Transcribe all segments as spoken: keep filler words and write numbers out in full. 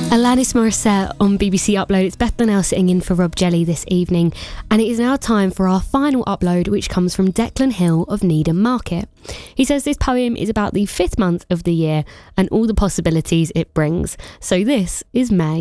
Alanis Morissette on B B C Upload. It's Beth Linnell sitting in for Rob Jelly this evening, and it is now time for our final upload, which comes from Declan Hill of Needham Market. He says this poem is about the fifth month of the year and all the possibilities it brings. So this is May.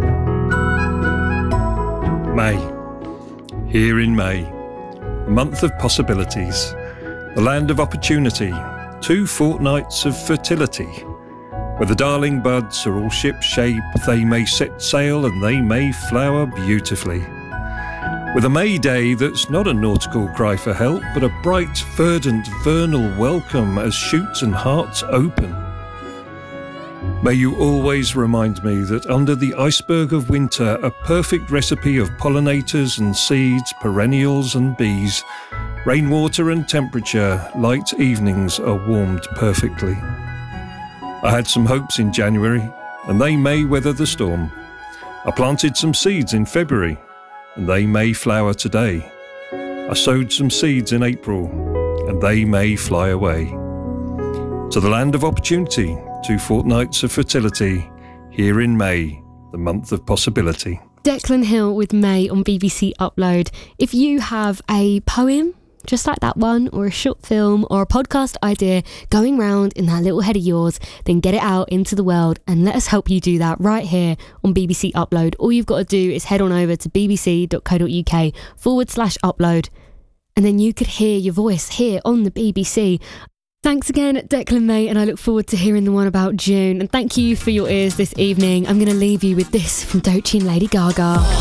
May. Here in May, a month of possibilities, the land of opportunity, two fortnights of fertility. Where the darling buds are all ship-shape, they may set sail and they may flower beautifully. With a May Day that's not a nautical cry for help, but a bright, verdant, vernal welcome as shoots and hearts open. May you always remind me that under the iceberg of winter, a perfect recipe of pollinators and seeds, perennials and bees, rainwater and temperature, light evenings are warmed perfectly. I had some hopes in January, and they may weather the storm. I planted some seeds in February, and they may flower today. I sowed some seeds in April, and they may fly away. To the land of opportunity, two fortnights of fertility, here in May, the month of possibility. Declan Hill with May on B B C Upload. If you have a poem, just like that one, or a short film, or a podcast idea going round in that little head of yours, then get it out into the world and let us help you do that right here on B B C Upload. All you've got to do is head on over to bbc.co.uk forward slash upload, and then you could hear your voice here on the B B C. Thanks again, Declan, mate, and I look forward to hearing the one about June. And thank you for your ears this evening. I'm going to leave you with this from Doechii and Lady Gaga.